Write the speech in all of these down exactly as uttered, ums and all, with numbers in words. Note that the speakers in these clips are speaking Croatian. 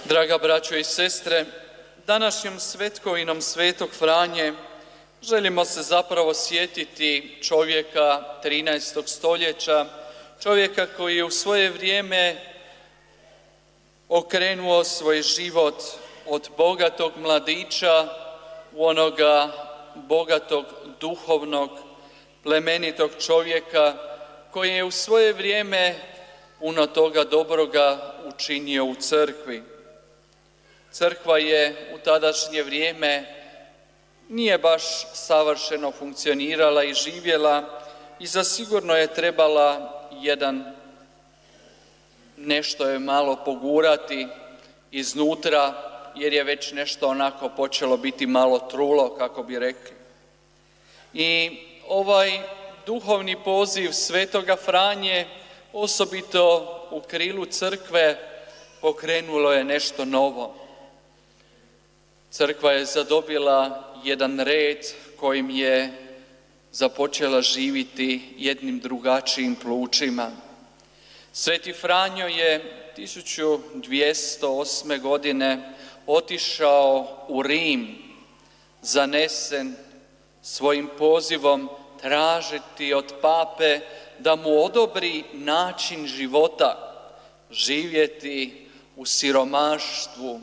Draga braćo i sestre, današnjom svetkovinom Svetog Franje želimo se zapravo sjetiti čovjeka trinaestog stoljeća, čovjeka koji je u svoje vrijeme okrenuo svoj život od bogatog mladića u onoga bogatog, duhovnog, plemenitog čovjeka koji je u svoje vrijeme puno toga dobroga učinio u crkvi. Crkva je u tadašnje vrijeme nije baš savršeno funkcionirala i živjela i zasigurno je trebala jedan nešto je malo pogurati iznutra, jer je već nešto onako počelo biti malo trulo, kako bi rekli. I ovaj duhovni poziv Svetoga Franje, osobito u krilu crkve, pokrenulo je nešto novo. Crkva je zadobila jedan red kojim je započela živiti jednim drugačijim plućima. Sveti Franjo je tisuću dvjesto osme. godine otišao u Rim, zanesen svojim pozivom tražiti od pape da mu odobri način života, živjeti u siromaštvu,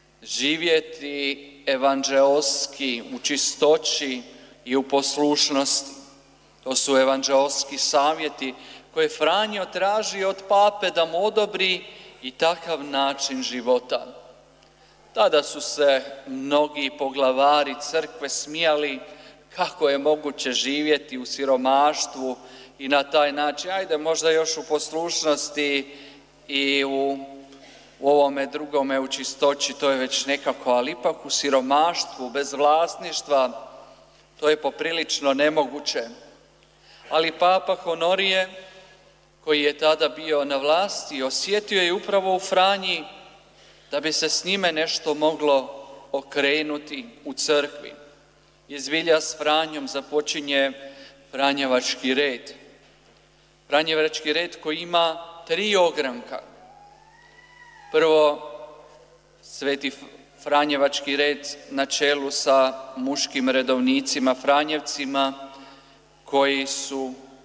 živjeti evanđeoski, u čistoći i u poslušnosti. To su evanđeoski savjeti koje Franjo traži od pape da mu odobri i takav način života. Tada su se mnogi poglavari crkve smijali kako je moguće živjeti u siromaštvu i na taj način, ajde možda još u poslušnosti i u, u ovome drugome u čistoći, to je već nekako, ali ipak u siromaštvu, bez vlasništva, to je poprilično nemoguće. Ali papa Honorije, koji je tada bio na vlasti, osjetio je upravo u Franji da bi se s njime nešto moglo okrenuti u crkvi. Iz Zbilja s Franjom započinje Franjevački red. Franjevački red koji ima tri ogranka. Prvo, Sveti Franjevački red na čelu sa muškim redovnicima Franjevcima koji su